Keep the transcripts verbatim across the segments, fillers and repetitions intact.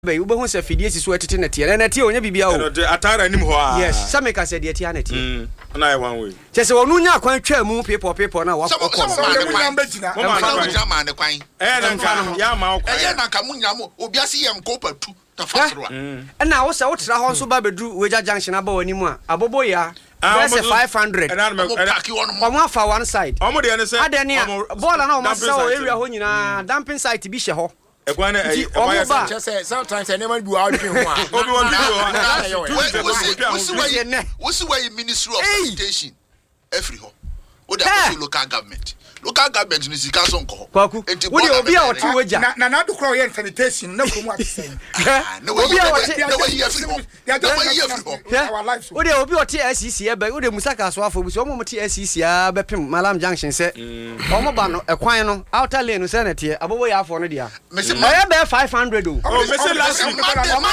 Be ube hu se fidie siso etete na tie na tie onya bibia o atara nim ho a yes some ka se de tie na tie mm na e one way chese wonu nya kwan twa mu people people na wa ko ko so mu nya mbegina mo ma nya ma ne kwan eh na nka ya ma kwan eh na nka mu nya mo obiase ye nko patu ta fasoro a na wo se wo tra ho so ba bedu weja junction aba wani mu a abobo ya that's five hundred omo afa one side omo de ne se adeni ball na omo se o area ho nyina dumping site bi hye ho Ekwana eh omo say sometimes I never do out here one. Obi won do What's why Ministry of Sanitation every home. What that local government. Local government ni sika so nko. Kwaku. Wo de obi a oti weja. Na na do crowd here sanitation na ko mu atisen. Obi a oti na we here free home. Na we here free home. Our lives. Wo de obi oti S C C e ba wo de musaka so afo bi so omo ti S C C a be pem Malam Junction se. Omo ba no ekwan no outer lane no se na tie abobo ya afo no dia. Me se e be five hundred o. Oh me se last week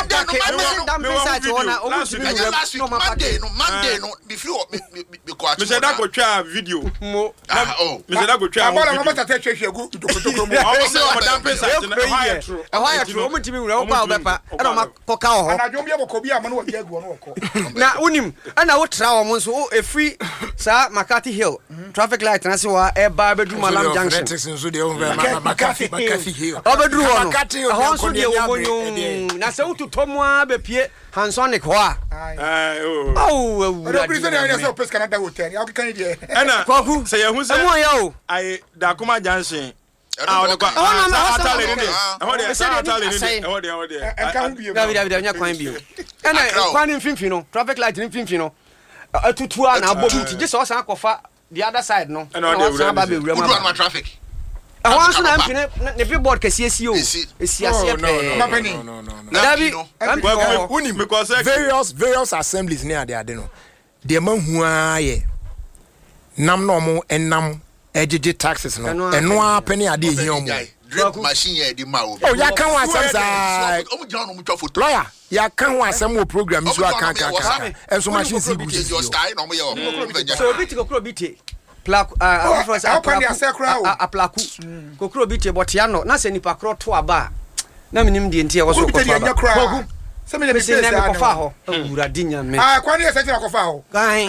last week Monday no Monday no before me me ko ati. Me se da ko twa video. Mo. Oh. Me se da go twa. Abara mo mata te hwehwe gu tokotoko mu. Omo se o dan pesa na ha ya tro. Ha ya tro omo timi wura o ba o bepa. E no makoka ho. Na dwom bi aboko bi amano wa bi agu no woko. Na unim ana wo tra wo nso o efri sa Makati Hill traffic light na se wa e ba bedu Malam Junction. Nso de o Makati Makati Hill. Obedru ho no. Ho nso de wo monyo na se ututomu a be pie Hansonic ho a. Ai o. Oh, o prison na se o pes Canada hotel. Ya kan die. Ena Kwaku se ye hu se. Emo ya o. Ai da kuma Junction. Ah, o de kwa. Ah, atale ni de. Ho de sa atale ni de. Ho de ho de. Enka hu bi. David David nya kwan bio. Ena kwan mfimfini no, traffic light mfimfini no. Atutu a na abom ti je so san akofa the other side no. Na o de ba be wura ma. Ma traffic. I want to know if the billboard can see you. It's yes, no, no, no, no. David, because various various assemblies near there, they know. The man who are nam normal and nam edgy taxes, no, and no penny idea here. Drip machine here, the mouth. Oh, ya can't want some lawyer. Ya can't want some more programs. You can't and so machine see your style. So, bit of crobity. Plaku ah uh, how can you say crowd a plaku kokro bi te botia no na se nipa kro to aba na minim die ntie wo so ko fa ba se me le bi se na ko fa ho awura dinya me ah kwani e se ti ko fa ho